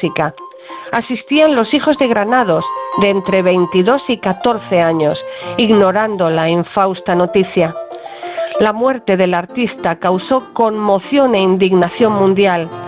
música. Asistían los hijos de Granados, de entre 22 y 14 años, ignorando la infausta noticia. La muerte del artista causó conmoción e indignación mundial,